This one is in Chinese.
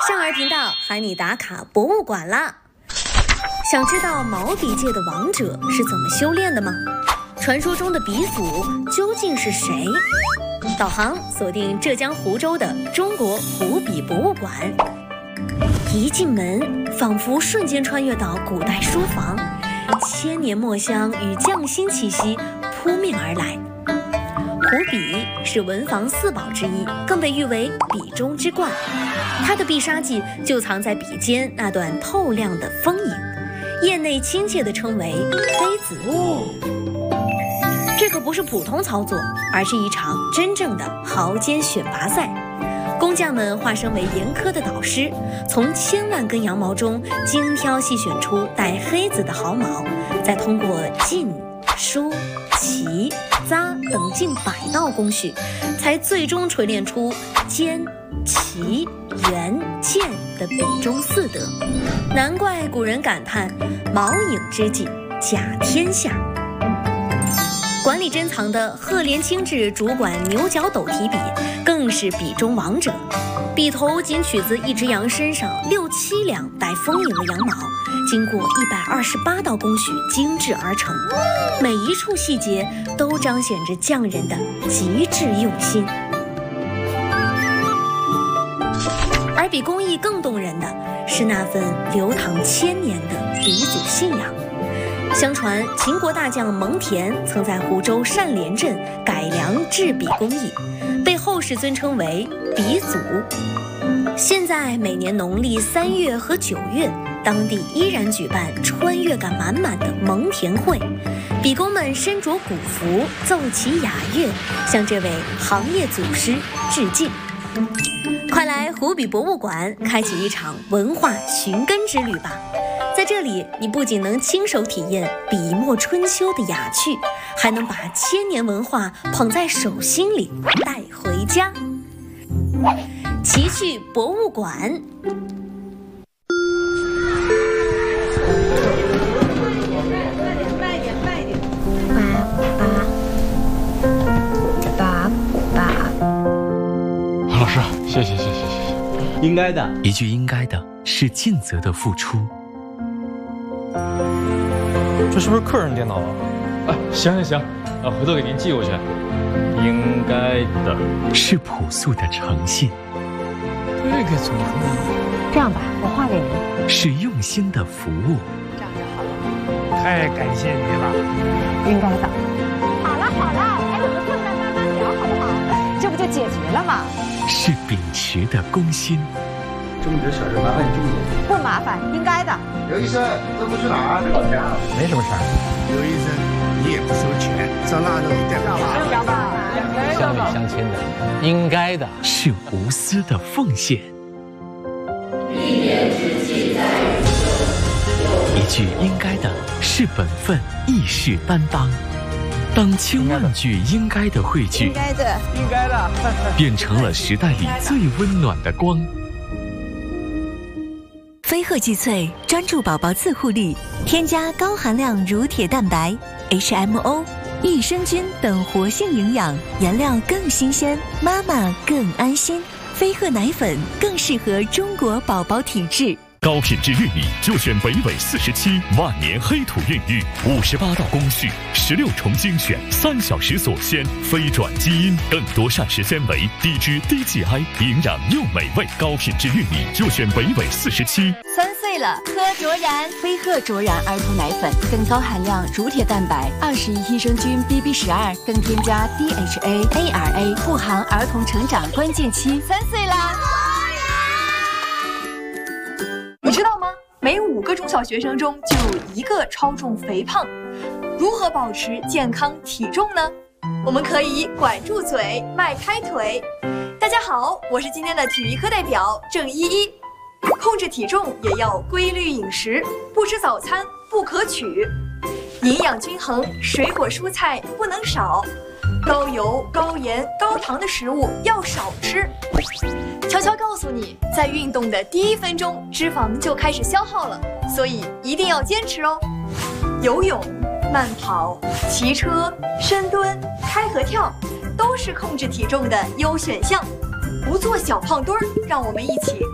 少儿频道喊你打卡博物馆啦！想知道毛笔界的王者是怎么修炼的吗？传说中的鼻祖究竟是谁？导航锁定浙江湖州的中国湖笔博物馆。一进门，仿佛瞬间穿越到古代书房，千年墨香与匠心气息扑面而来。湖笔是文房四宝之一，更被誉为笔中之冠。它的必杀技就藏在笔尖那段透亮的锋影，业内亲切地称为黑子。这可不是普通操作，而是一场真正的毫尖选拔赛。工匠们化身为严苛的导师，从千万根羊毛中精挑细选出带黑子的毫毛，再通过浸、梳、起、扎等近100道工序，才最终锤炼出尖、齐、圆、剑的笔中四德。难怪古人感叹毛影之际甲天下。馆里珍藏的赫连清制主管牛角斗提笔更是笔中王者，笔头仅取自一只羊身上6、7两带丰盈的羊毛，经过128道工序精制而成，每一处细节都彰显着匠人的极致用心。而比工艺更动人的是那份流淌千年的鼻祖信仰。相传秦国大将蒙恬曾在湖州单连镇改良制笔工艺，被后世尊称为鼻祖。现在每年农历3月和9月，当地依然举办穿越感满满的蒙恬会，笔工们身着古服，奏起雅乐，向这位行业祖师致敬。快来湖笔博物馆开启一场文化寻根之旅吧！在这里，你不仅能亲手体验笔墨春秋的雅趣，还能把千年文化捧在手心里带回家。奇趣博物馆。 老师，谢谢。 应该的， 一句应该的是尽责的付出。 这是不是客人电脑啊？啊，行，回头给您寄过去。应该的是朴素的诚信。 这个怎么弄？ 这样吧，我画给您。 是用心的服务。 这样就好了。 太感谢你了。 应该的。好了，哎，我们坐下慢慢聊好不好？这不就解决了吗？ 是秉持的公心。 这么点小事麻烦你注意。 不麻烦，应该的。 刘医生，这不去哪儿？老家。 没什么事儿。 刘医生，你也不收钱，上腊肉你带回家。 乡里乡亲的，应该的。 是无私的奉献。 一年之计在于一句应该的是本分，义士担当。当千万句应该的汇聚， 应该的， 变成了时代里最温暖的光。 飞鹤聚萃专注宝宝自护力，添加高含量乳铁蛋白、HMO、益生菌等活性营养，原料更新鲜，妈妈更安心。飞鹤奶粉更适合中国宝宝体质。 高品质玉米就选北纬47万年黑土孕育，58道工序，16重精选，3小时锁鲜，非转基因，更多膳食纤维，低脂低 GI， 营养又美味。高品质玉米就选北纬47。 3岁了，喝卓然。飞鹤卓然儿童奶粉，更高含量乳铁蛋白，21益生菌 BB12，更添加 DHA、ARA， 护航儿童成长关键期。3岁啦！ 你知道吗？每5个中小学生中就有1个超重肥胖。如何保持健康体重呢？我们可以管住嘴，迈开腿。大家好，我是今天的体育课代表郑依依。控制体重也要规律饮食，不吃早餐不可取，营养均衡，水果蔬菜不能少，高油、高盐、高糖的食物要少吃。悄悄告诉你，在运动的第1分钟，脂肪就开始消耗了，所以一定要坚持哦。游泳、慢跑、骑车、深蹲、开合跳，都是控制体重的优选项。不做小胖墩儿，让我们一起